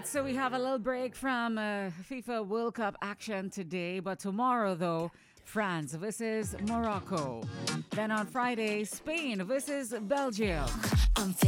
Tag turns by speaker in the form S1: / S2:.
S1: So we have a little break from FIFA World Cup action today, but tomorrow, though, France versus Morocco. Then on Friday, Spain versus Belgium.